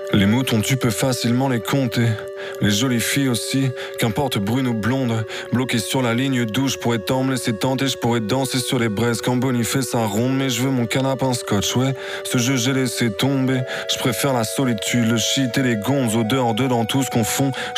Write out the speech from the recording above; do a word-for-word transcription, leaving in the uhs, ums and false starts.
Les moutons tu peux facilement les compter, les jolies filles aussi, qu'importe brune ou blonde. Bloqué sur la ligne douce, je pourrais t'en me laisser tenter, je pourrais danser sur les braises quand Bonnie fait sa ronde. Mais je veux mon canapé en scotch, ouais, ce jeu j'ai laissé tomber. Je préfère la solitude, le shit et les gonzes, odeur dedans tout ce qu'on fond.